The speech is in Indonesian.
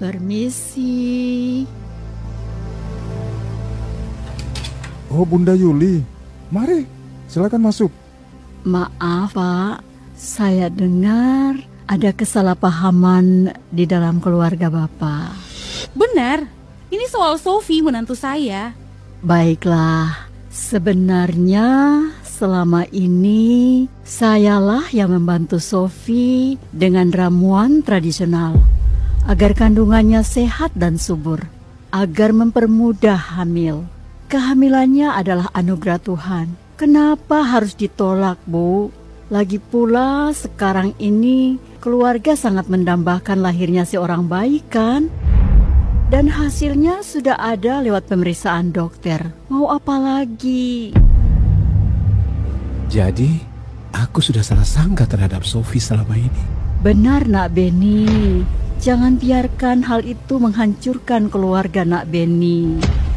Permisi. Oh, Bunda Yuli. Mari, silakan masuk. Maaf, Pak. Saya dengar ada kesalahpahaman di dalam keluarga Bapak. Benar, ini soal Sofi, menantu saya. Baiklah, sebenarnya selama ini sayalah yang membantu Sofi dengan ramuan tradisional agar kandungannya sehat dan subur, agar mempermudah hamil. Kehamilannya adalah anugerah Tuhan. Kenapa harus ditolak, Bu? Lagi pula sekarang ini keluarga sangat mendambakan lahirnya seorang bayi, kan? Dan hasilnya sudah ada lewat pemeriksaan dokter. Mau apa lagi? Jadi, aku sudah salah sangka terhadap Sofi selama ini. Benar, Nak Beni. Jangan biarkan hal itu menghancurkan keluarga, Nak Beni.